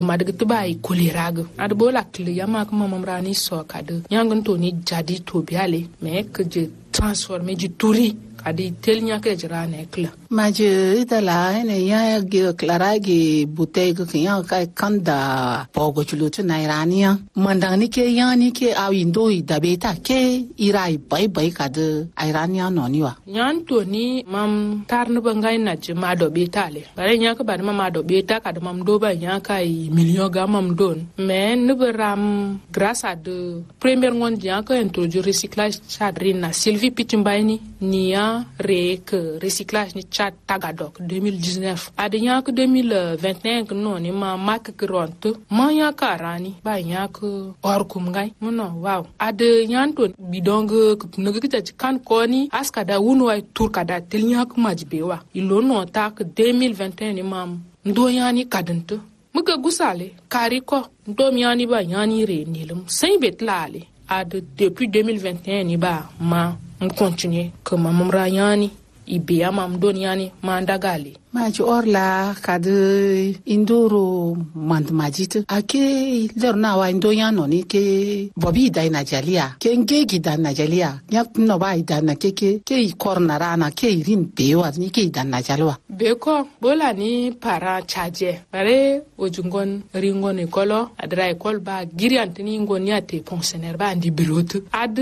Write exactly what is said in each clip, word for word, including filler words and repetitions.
madagta bai koleraga ad bola kle yama kuma mamrani so kada yangun to ni jadi to biale me que je transformer du touri kadi telnya ke jira ne kla maje idala ne ya ge klara ge butey ge ya kai kanda pogo chulutu na irania mandani ke yani ke awindo idabeta ke irai bai bai kada irania noniwa yan to ni mam tarnu bangai na je ma do betale bare nya ka bar ma do beta kada mam do ba nya kai million ga mam don mais ne beram grâce à de première monde ya ka introduire recyclage chadrina Sylvie Pitimbaini niya rek recyclage ni chat tagadok deux mille dix-neuf adenya que deux mille vingt et un non ni ma mak kronto ma ya karani ba ya ko or kum ngai mono wow ade nyanto bidong nugu kita kan koni askada wunu ay tur kada telnya ko majbewa ilo no tak deux mille vingt et un ni mam ndo yani kadento muga gusale kari ko ndo miani ba yani re nilum sain betlale ade depuis deux mille vingt et un ni ba ma on continue que mamam rayani ibea mam doniani mandagali maji orla kade indoro mand majit ake lerna wa indoyano ni ke bobi dai najalia ke ngegi dan najalia yak no bai dan na ke ke ke korna rana ke irin bewa ni ke dan najalwa beko bola ni para chaje bare ojungon ringon ekolo adra ekol ba giriantini ngoni ate pensionnaire ba ndi bureau ad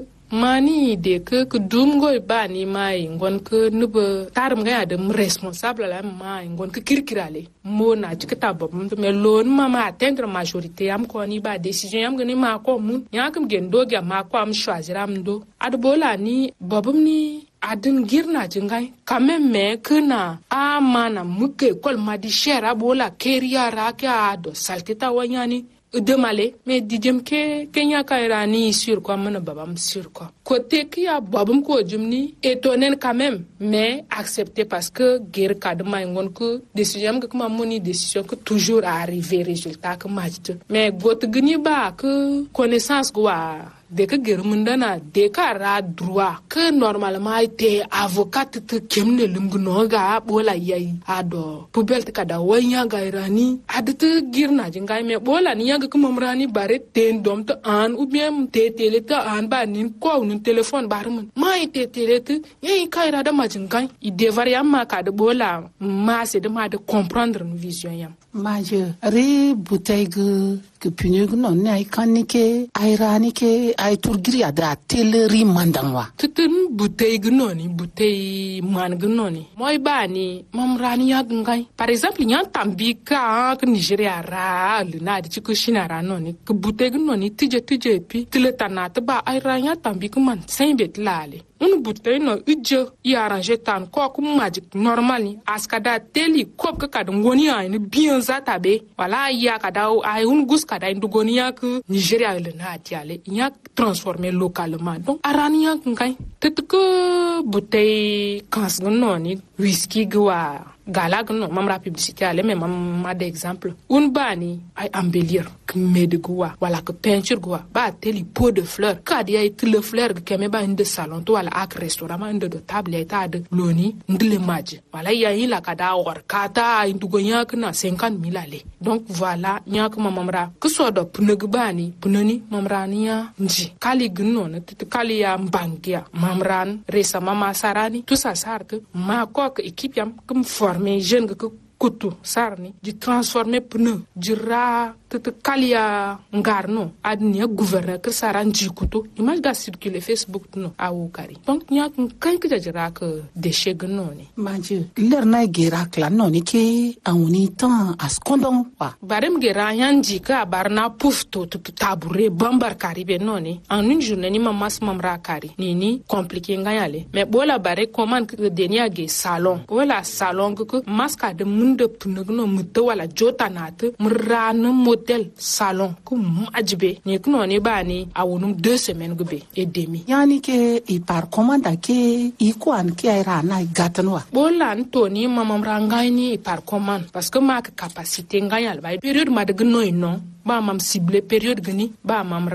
mani de que que dumgo ba ni mai ngon que nuba tarum ga de responsable la mai ngon que kirkirale mo na tikata bob me lon mama atteindre majorité am ko ni ba décision am gni ma ko mun yakam gen do ga ma ko am choisir am do ad bola ni bobum ni adin girna jingai kame me kana amana muke kol madi shera bola keria raka ado saltita wanyani demale mais dijem ke kenya kairani sur quoi mon babam sur quoi côté qui a babam ko jumni étonné quand même mais accepté parce que guerre kadma ngon ko décision que ma moni décision que toujours arriver résultat que match mais got gni ba que connaissance quoi de que guerre mundana de ka droit que normalement été avocat te kemne lumgno ga bola yayi ado pubel te kada wanya ga irani adete girna jingai me bola ni yanga kuma mrani bare ten dom te an ou bien te tele te an ba nin ko nun téléphone bar mun mai te tele te yayi kaira da majingai i devar yamma ka de bola ma c'est de ma de comprendre une vision yam maje re buteg que punyug non ne kanike airanike ay turgiri ada teleri mandangwa tutun butey gnoni butey man gnoni moy bani mam rani ya ngai par exemple nyan tambika que Nigeria ra le na di ko shinara noni que butey gnoni tije tije pi tile tanata ba ay ranya tambika man sainbet lale un butey no uje i arranger tan ko ku magic normal ni askada teli kop ka kad ngoni ay ni bien zata be wala ya kada ay un gus kada indugoni ya que Nigeria le na tiale ya transformer localement donc arania ngai tet que bouteille kans noni whisky gwa galag no mamra publicité ale mais mam ma d'exemple un bani ay embellir que med gwa wala que peinture gwa ba teli pot de fleurs kad ya it le fleur que me ba inde salon to wala ak restaurant inde de table eta de loni ndle maji wala ya ila kada or kata indugonya kana cinquante mille ale donc voilà nya ko mamra que so do pneg bani pnoni mamra nia nji kali gno na tit kali ya mbangia mamran resa mama sarani tout ça sarque ma ko équipe yam comme former jeune que kutu sarni di transformer pneu di ra tete kalia ngarno adnia gouverneur que saran di kutu image ga circuler Facebook no awu kari donc nya kan que jira que déchet gnoni manje lerna gera kla noni ke awuni tan askondon wa barem gera yanji ka barna pufto tutu tabure bambar kari be noni en une journée ni mamas mamra kari ni ni compliqué ngayale mais bola bare commande que denia ge salon wala salon que maska de de pnugno muto wala jota nat mrana model salon kum ajbe ni kuno ni bani awunum deux semaines gbe et demi yani ke i par commande ke i kwan ke era na gatanwa bolan to ni mamam rangay ni par commande parce que ma capacité ngayal ba période ma de gno non ba mam ciblé période gni ba mam ra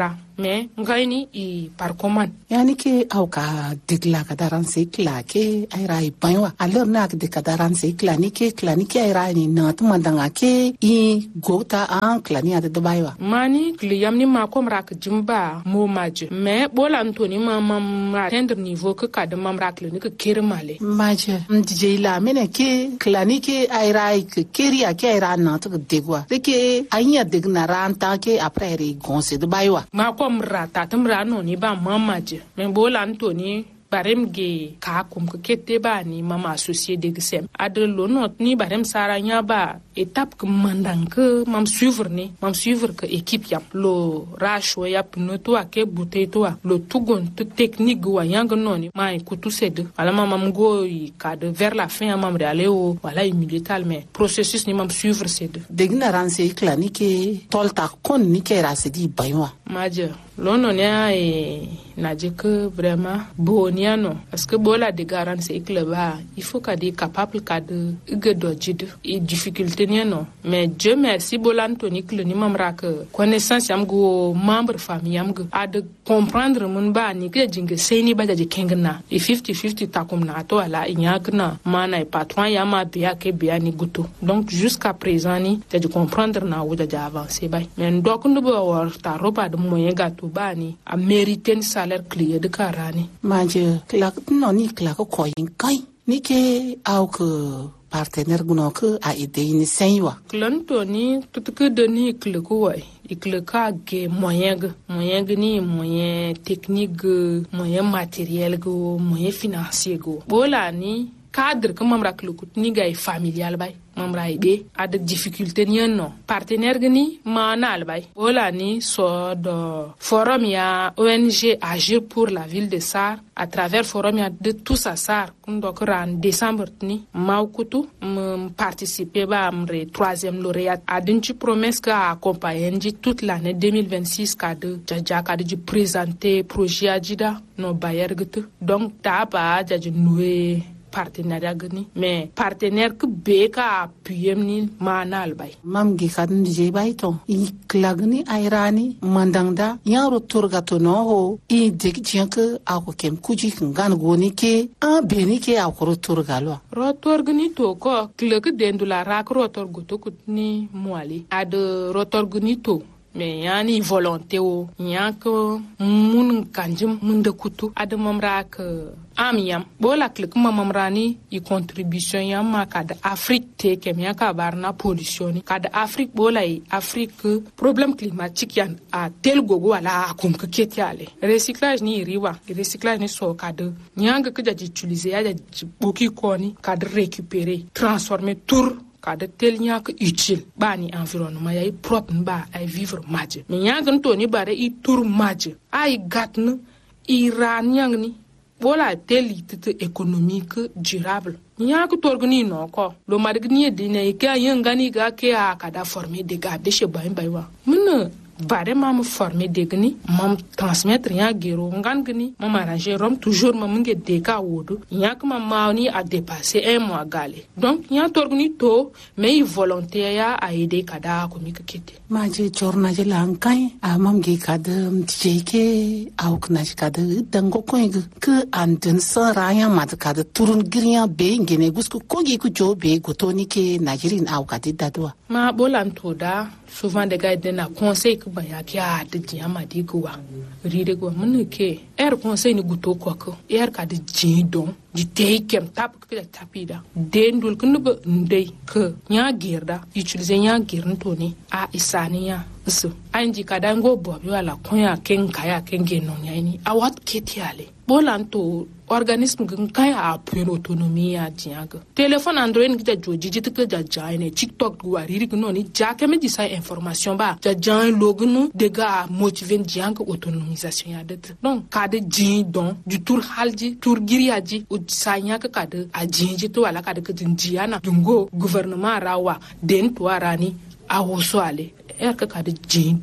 mais ngai ni i par commande yani ke au ka digla ka daran se kla ke ai rai banwa alors na ke de ka daran se kla ni ke kla ni ke ai rai ni na to mandanga ke i gota an kla ni ade baiwa mani kliyam ni ma kom rak jimba mo maje mais bola antoni ma mam atteindre niveau que ka de mam rak le ni ke kere male maje mdije la mene ke kla ni ke ai rai ke keri a ke ai rai na to degwa de ke anya degna ran ta ke après ri gonse de baiwa ma kom rata tamra no ni ba mamaje men bola antoni barem ge ka kum ke kete ba ni mama associé de gsem adelo not ni barem sara nya ba étape que mandang que mam suivre ni mam suivre que équipe yam lo rasho yap no to ake bouteille to lo tugon te technique wa yang no ni ma ko tout c'est de ala mam go i ka de vers la fin mam aller au voilà il milital mais processus ni mam suivre c'est de degna ran se clinique tolta kon ni ke ra se di baywa maje lono ne ai naje que vraiment boniano parce que bola de garant c'est que là il faut qu'à des capable qu'à de gedojid et difficulté non mais Dieu merci bola Anthony que ni mamra que connaissance yam go membre famille yam go a de comprendre mun ba ni que jinga seni ba de kengna e fifty fifty takum na to ala inyakna mana e patron yama bia ke bia ni guto donc jusqu'à présent ni de comprendre na wo de avancer ba mais donc no ba war ta roba de moyen gato ba ni a mériter un salaire clear de karani manje klak no ni klak ko yin kai ni ke au que partenaire guno que a aidé ni senwa clanto ni tout que de ni klak way ikle ka ge moyen ge moyen ge ni moyen technique moyen matériel go moyen financier go bola ni cadre que mamra klukut ni gay familial bay mamra ibe a de difficulté ni non partenaire ni manal bay wala ni so do forum ya O N G agir pour la ville de Sar à travers forum ya de tout ça Sar kundo ran décembre ni maukutu m participer ba amre troisième lauréat a dinchi promesse ka accompagner toute l'année deux mille vingt-six ka de jaja ka de présenter projet ajida no bayer gete donc ta ba jaji noué partenariat gani mais partenaire que beka appuyé ni manal bay mam gi kadin je bay to i klagni airani mandangda yaro turgato no ho i deg jianke ako kem kuji ngan goni ke a beni ke ako turgalo rotor gni to ko kleg dendula rak rotor goto kutni mwali ad rotor gni to mais yani volonté o nyako mun kanjim mun de kutu adamam rak amiam bola klik mamam rani i contribution yam ma kad Afrique te kem yaka barna pollution kad Afrique bola i Afrique problème climatique yan a tel gogo ala kum ke ketiale recyclage ni riwa recyclage ni so kad nyanga ke ja utiliser ya boki koni kad récupérer transformer tour kada tel nyak utile bani environnement yai propre ba ay vivre madje mais nyak nto ni bare i tour madje ay gatn i ran yang ni bola tel tite économique durable nyak torgni no ko lo margni de ne ka yangani ga ke a kada former de ga de che bay baywa mun bare mam former de gni mam transmettre ya gero ngan gni mam arranger rom toujours mam nge de ka wodo nyak mam mauni a dépasser un mois galé donc nya torgni to mais volontaire ya a aider kada ko mi kete ma je jorna je lankai a mam ge kada mtjeke au kna kada dango ko nge ke anden sa raya mat kada turun griya be ngene gusku ko ge ku jo be gotoni ke najirin au kada dadwa ma bolan to da souvent des gars de na conseil que ba ya kya de diama di gwa rire gwa mun ke er conseil ni guto ko ko er ka de jidon di teikem tap ke da tapida dendul kun ba ndey ke nya gerda utiliser nya girin to ni a isaniya so anji kadango bobi wala konya ken kaya ken genon yani awat ketiale bolanto organisme kaya appuyer autonomie ya diaga téléphone android ki da joji jitke da jaine tiktok guariri no ni jake me disa information ba da jan logno de ga motiver dianga autonomisation ya det donc kade jin don du tour halji tour giriaji o sanya ka kade a jinji to wala kade ka jinjiana dungo gouvernement rawa den to arani a woso ale er ka kade jin don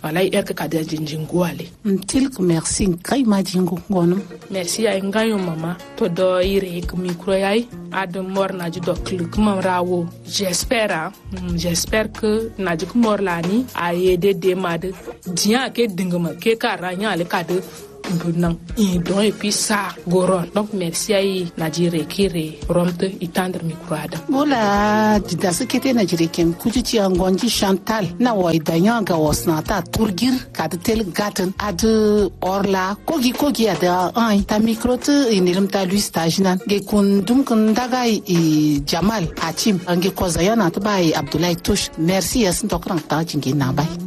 walai erka kada jinjingu wale tilk merci kai ma jingu gonum merci ay ngayo mama to do ire ko micro yai ad morna ju do clic mam rawo j'espère j'espère que na ju mor lani ay de de mad dia ke dingama ke karanya le kade non et donc et puis ça goron donc merci ay najire kire romte itandre micro adam bola dida sekete najire kem kujuti angonji chantal na way danya ga wasna ta turgir kad tel gaten ad orla kogi kogi ada ay ta micro te inilim ta lui stage nan ge kun dum kun daga i jamal hatim ange kozayana ta bay abdoulaye touche merci yasin tokran ta jingi na bay